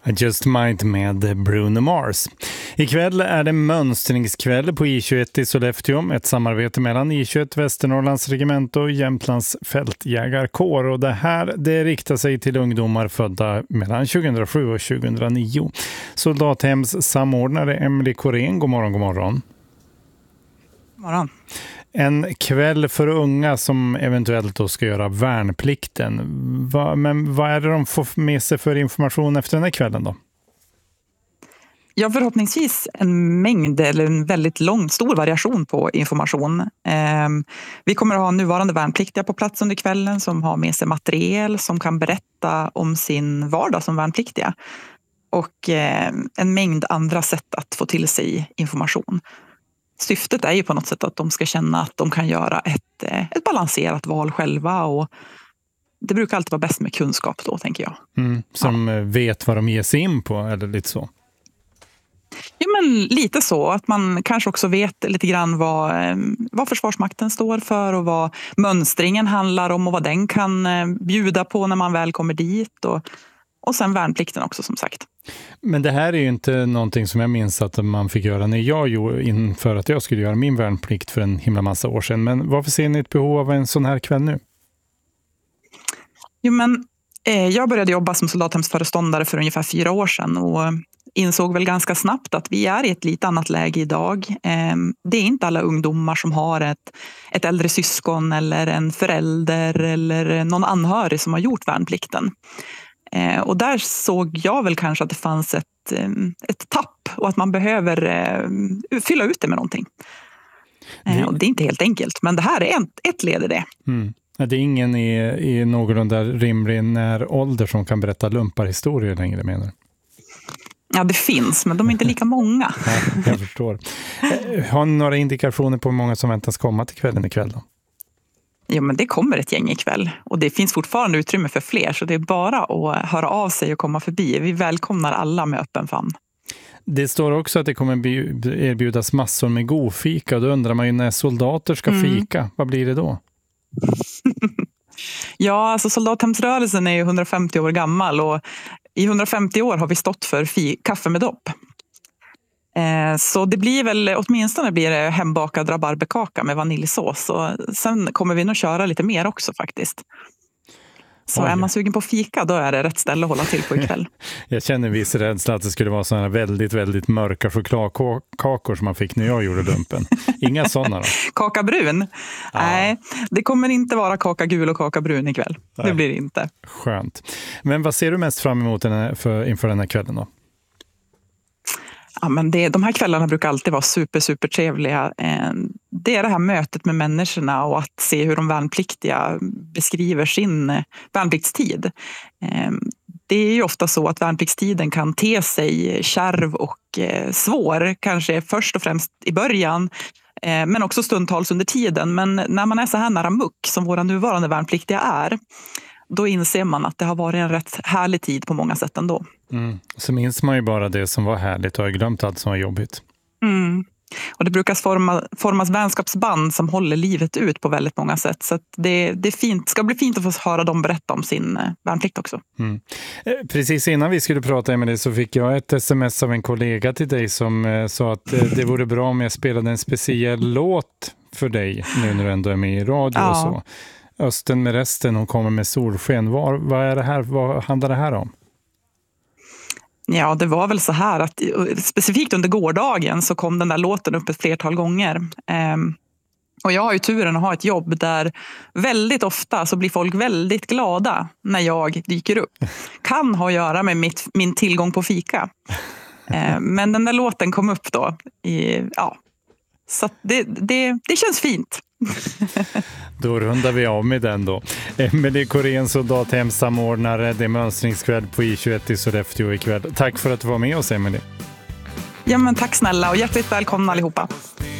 I Just Might med Bruno Mars. Ikväll är det mönstringskväll på I21 i Sollefteå. Ett samarbete mellan I21 Västernorrlands regiment och Jämtlands fältjägarkår. Och det riktar sig till ungdomar födda mellan 2007 och 2009. Soldathems samordnare Emelie Korén, god morgon, god morgon. God morgon. En kväll för unga som eventuellt då ska göra värnplikten. Men vad är det de får med sig för information efter den här kvällen då? Ja, förhoppningsvis en mängd eller en väldigt stor variation på information. Vi kommer att ha nuvarande värnpliktiga på plats under kvällen som har med sig material som kan berätta om sin vardag som värnpliktiga. Och en mängd andra sätt att få till sig information. Syftet är ju på något sätt att de ska känna att de kan göra ett balanserat val själva, och det brukar alltid vara bäst med kunskap då, tänker jag. Som vet vad de ger sig in på, eller lite så? Ja, men lite så. Att man kanske också vet lite grann vad Försvarsmakten står för och vad mönstringen handlar om och vad den kan bjuda på när man väl kommer dit. Och sen värnplikten också, som sagt. Men det här är ju inte någonting som jag minns att man fick göra när jag gjorde inför att jag skulle göra min värnplikt för en himla massa år sedan. Men varför ser ni ett behov av en sån här kväll nu? Jo, men jag började jobba som soldathemsföreståndare för ungefär 4 år sedan och insåg väl ganska snabbt att vi är i ett lite annat läge idag. Det är inte alla ungdomar som har ett äldre syskon eller en förälder eller någon anhörig som har gjort värnplikten. Och där såg jag väl kanske att det fanns ett tapp och att man behöver fylla ut det med någonting. Och det är inte helt enkelt, men det här är ett led i det. Det är ingen i någorlunda rimlig när ålder som kan berätta lumparhistorier längre, menar du? Ja, det finns, men de är inte lika många. Nej, jag förstår. Har ni några indikationer på hur många som väntas komma till kvällen ikväll då? Jo, men det kommer ett gäng ikväll. Och det finns fortfarande utrymme för fler, så det är bara att höra av sig och komma förbi. Vi välkomnar alla med öppen famn. Det står också att det kommer erbjudas massor med godfika, och då undrar man ju när soldater ska fika. Vad blir det då? Ja, alltså soldathemsrörelsen är ju 150 år gammal, och i 150 år har vi stått för kaffe med dopp. Så det blir väl, åtminstone blir det hembakad rabarberkaka med vaniljsås, och sen kommer vi nog köra lite mer också faktiskt. Så är man sugen på fika, då är det rätt ställe att hålla till på ikväll. Jag känner viss rädsla att det skulle vara sådana väldigt, väldigt mörka chokladkakor som man fick när jag gjorde lumpen. Inga sådana då? Kaka brun? Ja. Nej, det kommer inte vara kaka gul och kaka brun ikväll. Nej. Det blir det inte. Skönt. Men vad ser du mest fram emot inför den här kvällen då? Ja, men de här kvällarna brukar alltid vara super trevliga. Det är det här mötet med människorna och att se hur de värnpliktiga beskriver sin värnpliktstid. Det är ju ofta så att värnpliktstiden kan te sig kärv och svår, kanske först och främst i början, men också stundtals under tiden. Men när man är så här nära muck som våra nuvarande värnpliktiga är, då inser man att det har varit en rätt härlig tid på många sätt ändå. Så minns man ju bara det som var härligt och har glömt allt som var jobbigt. Och det brukar formas vänskapsband som håller livet ut på väldigt många sätt. Så att det är fint. Ska bli fint att få höra dem berätta om sin värnplikt också. Precis innan vi skulle prata med dig så fick jag ett sms av en kollega till dig som sa att det vore bra om jag spelade en speciell låt för dig nu när du ändå är med i radio och så. Östen med resten, hon kommer med solsken. Vad är det här? Vad handlar det här om? Ja, det var väl så här att specifikt under gårdagen så kom den där låten upp ett flertal gånger. Och jag har ju turen att ha ett jobb där väldigt ofta så blir folk väldigt glada när jag dyker upp. Kan ha att göra med min tillgång på fika. Men den där låten kom upp då. Så att det känns fint. Då rundar vi av med den då. Emelie Korén, soldathemssamordnare. Det är mönstringskväll på I21 i Sollefteå ikväll. Tack för att du var med oss, Emelie. Ja, men tack snälla och hjärtligt välkomna allihopa.